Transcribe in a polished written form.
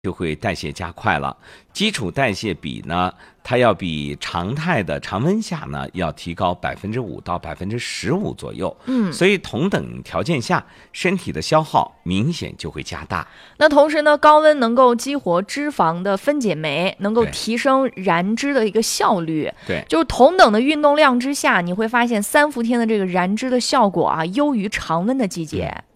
就会代谢加快了。基础代谢比呢，它要比常态的常温下呢要提高5%到15%左右。所以同等条件下，身体的消耗明显就会加大。 那同时呢，高温能够激活脂肪的分解酶，能够提升燃脂的一个效率。 对， 就是同等的运动量之下，你会发现3伏天的这个燃脂的效果啊，优于常温的季节。